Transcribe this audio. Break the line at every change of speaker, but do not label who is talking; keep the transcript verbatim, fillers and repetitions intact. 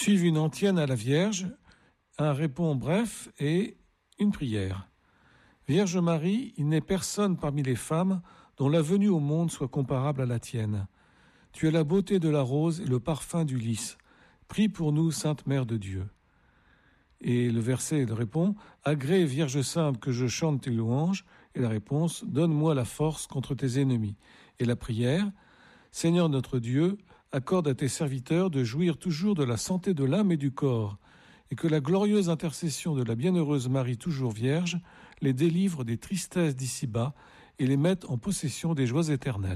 Suivent une antienne à la Vierge, un répond bref et une prière. Vierge Marie, il n'est personne parmi les femmes dont la venue au monde soit comparable à la tienne. Tu es la beauté de la rose et le parfum du lys. Prie pour nous, Sainte Mère de Dieu. Et le verset répond « Agrée, Vierge Sainte, que je chante tes louanges » et la réponse « Donne-moi la force contre tes ennemis » et la prière « Seigneur notre Dieu, accorde à tes serviteurs de jouir toujours de la santé de l'âme et du corps et que la glorieuse intercession de la bienheureuse Marie toujours Vierge les délivre des tristesses d'ici-bas et les mette en possession des joies éternelles. »